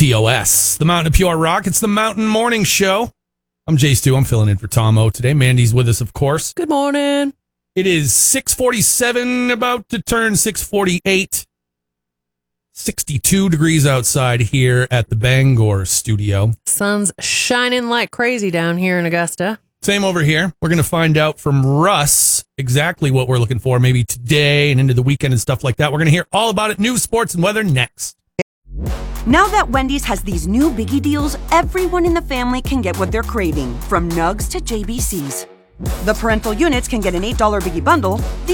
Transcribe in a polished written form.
MTOS, the Mountain of Pure Rock. It's the Mountain Morning Show. I'm Jay Stu. I'm filling in for Tom O today. Mandy's with us, of course. Good morning. It is 6:47, about to turn 6:48. 62 degrees outside here at the Bangor studio. Sun's shining like crazy down here in Augusta. Same over here. We're going to find out from Russ exactly what we're looking for, maybe today and into the weekend and stuff like that. We're going to hear all about it. News, sports, and weather next. Now that Wendy's has these new biggie deals, everyone in the family can get what they're craving, from Nugs to JBCs. The parental units can get an $8 biggie bundle.